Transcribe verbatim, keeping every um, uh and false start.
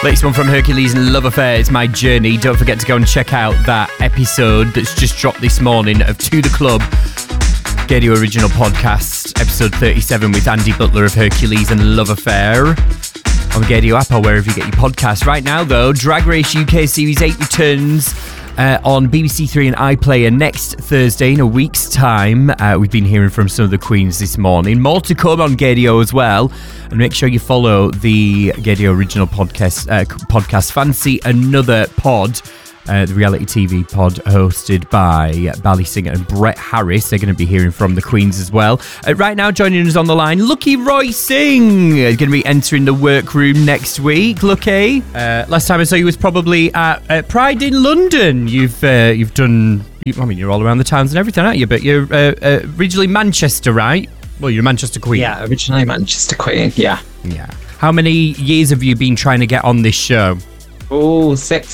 Latest one from Hercules and Love Affair is My Journey. Don't forget to go and check out that episode that's just dropped this morning of To The Club, Gaydio Original Podcast, episode thirty-seven with Andy Butler of Hercules and Love Affair on the Gaydio app or wherever you get your podcasts. Right now, though, Drag Race U K Series eight returns uh, on B B C Three and iPlayer next Thursday in a week's time. Uh, we've been hearing from some of the queens this morning. More to come on Gaydio as well. And make sure you follow the Gaydio Original Podcast, uh, podcast Fancy Another Pod. Uh, the reality T V pod hosted by Bally Singer and Brett Harris. They're going to be hearing from the Queens as well. Uh, right now, joining us on the line, Lucky Roy Singh is going to be entering the workroom next week. Lucky, uh, last time I saw you was probably at, at Pride in London. You've uh, you've done. You, I mean, you're all around the towns and everything, aren't you? But you're uh, uh, originally Manchester, right? Well, you're a Manchester Queen. Yeah, originally Manchester Queen. Yeah. Yeah. How many years have you been trying to get on this show? Oh, six.